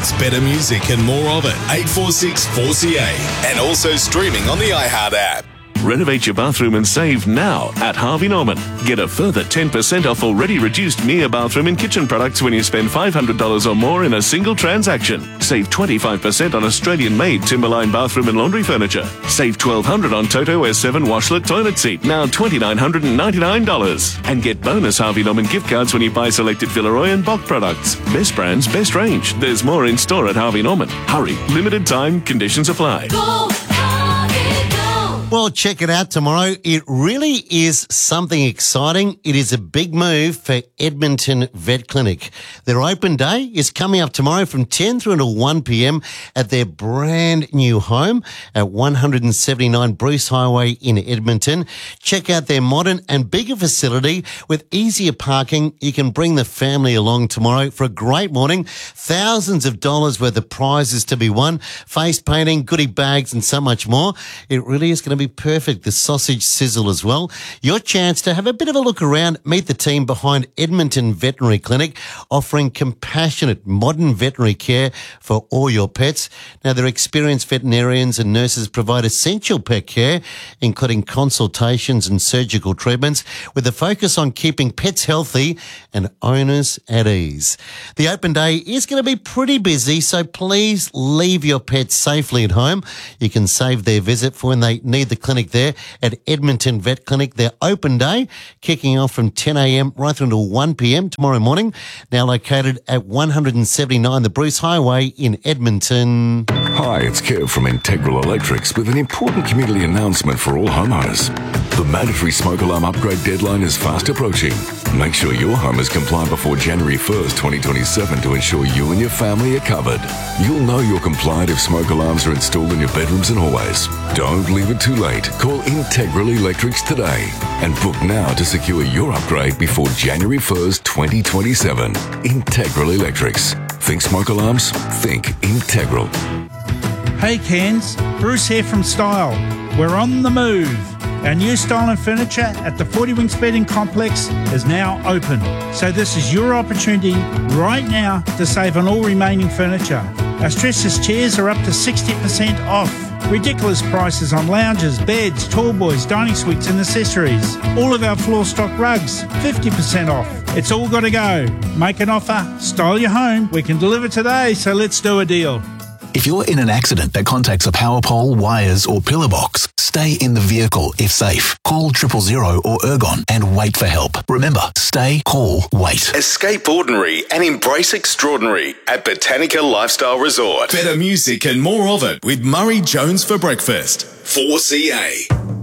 It's better music and more of it. 846 4CA. And also streaming on the iHeart app. Renovate your bathroom and save now at Harvey Norman. Get a further 10% off already reduced Mia bathroom and kitchen products when you spend $500 or more in a single transaction. Save 25% on Australian-made Timberline bathroom and laundry furniture. Save $1,200 on Toto S7 washlet toilet seat, now $2,999. And get bonus Harvey Norman gift cards when you buy selected Villeroy and Bock products. Best brands, best range. There's more in store at Harvey Norman. Hurry, limited time, conditions apply. Go, Harvey, go. Well, check it out tomorrow. It really is something exciting. It is a big move for Edmonton Vet Clinic. Their open day is coming up tomorrow from 10 through until 1 p.m. at their brand new home at 179 Bruce Highway in Edmonton. Check out their modern and bigger facility with easier parking. You can bring the family along tomorrow for a great morning. Thousands of dollars worth of prizes to be won, face painting, goodie bags and so much more. It really is going to be perfect. The sausage sizzle as well. Your chance to have a bit of a look around, meet the team behind Edmonton Veterinary Clinic, offering compassionate modern veterinary care for all your pets. Now, their experienced veterinarians and nurses provide essential pet care, including consultations and surgical treatments, with a focus on keeping pets healthy and owners at ease. The open day is going to be pretty busy, so please leave your pets safely at home. You can save their visit for when they need the clinic there at Edmonton Vet Clinic. Their open day kicking off from 10 a.m. right through until 1 p.m. tomorrow morning. Now located at 179 the Bruce Highway in Edmonton. Hi, it's Kev from Integral Electrics with an important community announcement for all homeowners. The mandatory smoke alarm upgrade deadline is fast approaching. Make sure your home is compliant before January 1st, 2027 to ensure you and your family are covered. You'll know you're compliant if smoke alarms are installed in your bedrooms and hallways. Don't leave it too late. Call Integral Electrics today and book now to secure your upgrade before January 1st, 2027. Integral Electrics. Think smoke alarms? Think Integral. Hey Cairns, Bruce here from Style. We're on the move. Our new Style and Furniture at the 40 Winks Bedding Complex is now open. So this is your opportunity right now to save on all remaining furniture. Our stressless chairs are up to 60% off. Ridiculous prices on lounges, beds, tall boys, dining suites and accessories. All of our floor stock rugs, 50% off. It's all got to go. Make an offer, style your home. We can deliver today, so let's do a deal. If you're in an accident that contacts a power pole, wires or pillar box, stay in the vehicle if safe. Call 000 or Ergon and wait for help. Remember, stay, call, wait. Escape ordinary and embrace extraordinary at Botanica Lifestyle Resort. Better music and more of it with Murray Jones for breakfast. 4CA.